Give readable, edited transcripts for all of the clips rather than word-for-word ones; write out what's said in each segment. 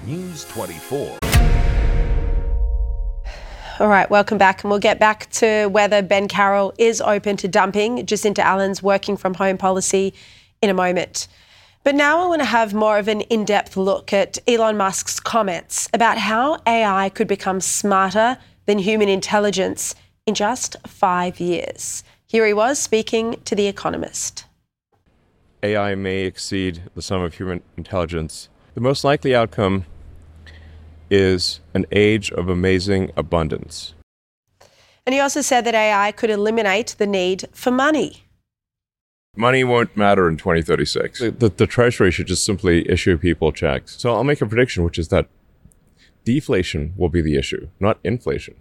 News 24. All right, welcome back. And we'll get back to whether Ben Carroll is open to dumping Jacinta Allen's working from home policy in a moment. But now I want to have more of an in-depth look at Elon Musk's comments about how AI could become smarter than human intelligence in just 5 years. Here he was speaking to The Economist. AI may exceed the sum of human intelligence. The most likely outcome is an age of amazing abundance. And he also said that AI could eliminate the need for money. Money won't matter in 2036. The Treasury should just simply issue people checks. So I'll make a prediction, which is that deflation will be the issue, not inflation.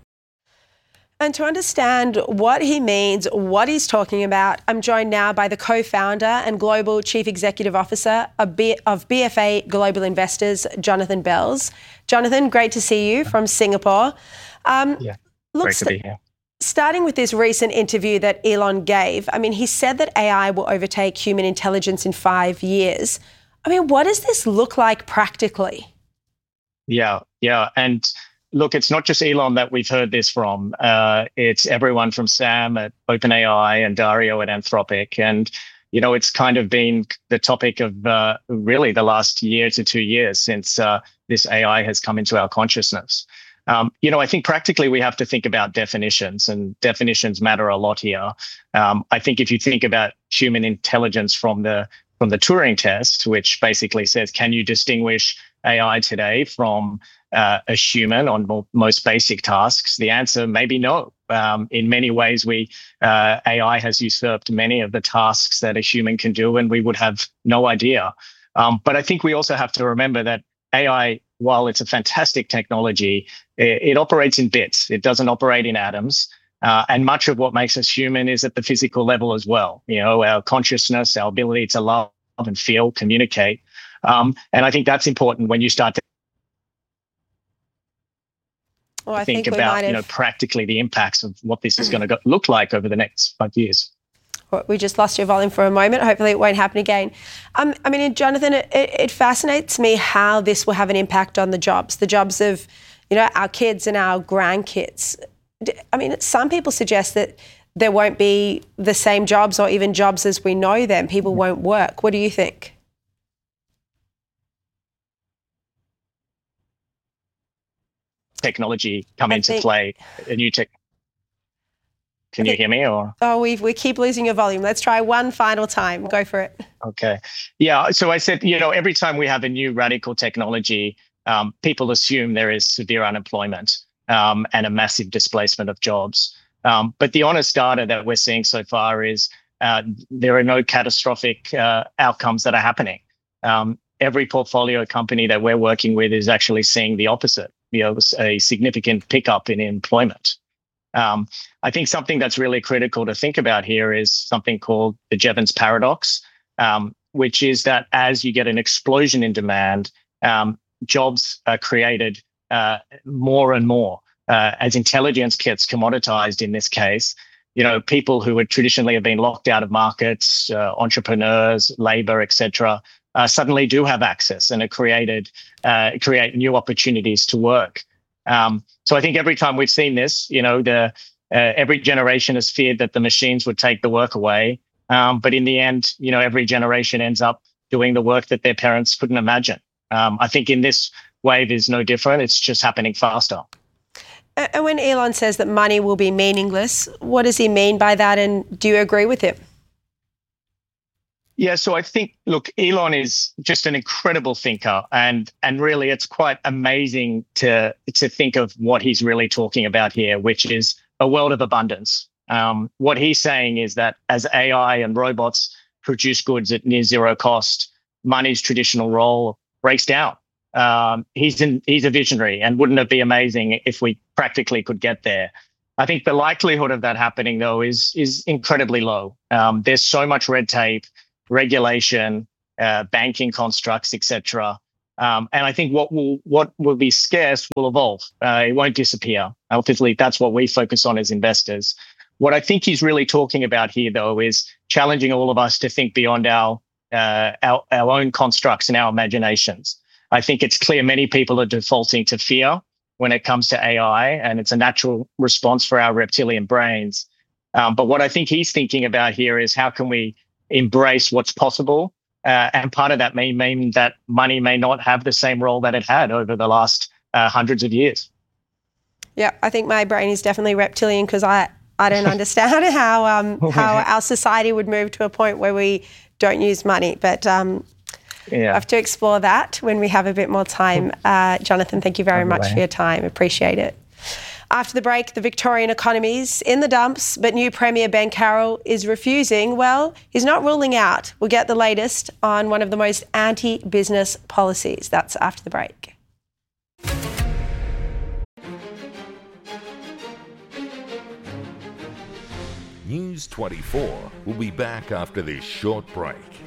And to understand what he means, what he's talking about, I'm joined now by the co-founder and global chief executive officer of BFA Global Investors, Jonathan Bells. Jonathan, great to see you from Singapore. Great to be here. Starting with this recent interview that Elon gave, I mean, he said that AI will overtake human intelligence in 5 years. I mean, what does this look like practically? Yeah. And look, it's not just Elon that we've heard this from. It's everyone from Sam at OpenAI and Dario at Anthropic. And, you know, it's kind of been the topic of really the last year to 2 years since this AI has come into our consciousness. I think practically we have to think about definitions, and definitions matter a lot here. I think if you think about human intelligence from the Turing test, which basically says, can you distinguish AI today from a human on most basic tasks? The answer may be no. In many ways, AI has usurped many of the tasks that a human can do, and we would have no idea. But I think we also have to remember that AI, while it's a fantastic technology, it operates in bits. It doesn't operate in atoms. And much of what makes us human is at the physical level as well. You know, our consciousness, our ability to love and feel, communicate. And I think that's important when you start to think about, practically the impacts of what this is going to look like over the next 5 years. We just lost your volume for a moment. Hopefully it won't happen again. Jonathan, it fascinates me how this will have an impact on the jobs of, our kids and our grandkids. I mean, some people suggest that there won't be the same jobs or even jobs as we know them. People won't work. What do you think? Technology come into play, a new tech. Can you hear me? Or we keep losing your volume. Let's try one final time. Go for it. Okay. Yeah. So I said, every time we have a new radical technology, people assume there is severe unemployment and a massive displacement of jobs. But the honest data that we're seeing so far is there are no catastrophic outcomes that are happening. Every portfolio company that we're working with is actually seeing the opposite. A significant pickup in employment. I think something that's really critical to think about here is something called the Jevons paradox, which is that as you get an explosion in demand, jobs are created more and more. As intelligence gets commoditized in this case, people who would traditionally have been locked out of markets, entrepreneurs, labor, etc., suddenly do have access and are create new opportunities to work. So I think every time we've seen this, every generation has feared that the machines would take the work away. But in the end, every generation ends up doing the work that their parents couldn't imagine. I think in this wave is no different. It's just happening faster. And when Elon says that money will be meaningless, what does he mean by that? And do you agree with him? Yeah, so I think, look, Elon is just an incredible thinker, and really it's quite amazing to think of what he's really talking about here, which is a world of abundance. What he's saying is that as AI and robots produce goods at near zero cost, money's traditional role breaks down. He's a visionary, and wouldn't it be amazing if we practically could get there? I think the likelihood of that happening, though, is incredibly low. There's so much red tape, regulation, banking constructs, etc. And I think what will be scarce will evolve. It won't disappear. Ultimately, that's what we focus on as investors. What I think he's really talking about here, though, is challenging all of us to think beyond our own constructs and our imaginations. I think it's clear many people are defaulting to fear when it comes to AI, and it's a natural response for our reptilian brains. But what I think he's thinking about here is how can we embrace what's possible? And part of that may mean that money may not have the same role that it had over the last hundreds of years. Yeah, I think my brain is definitely reptilian because I don't understand how our society would move to a point where we don't use money. But I have to explore that when we have a bit more time. Jonathan, thank you very much for your time. Appreciate it. After the break, the Victorian economy's in the dumps, but new Premier Ben Carroll is refusing. Well, he's not ruling out. We'll get the latest on one of the most anti-business policies. That's after the break. News 24 will be back after this short break.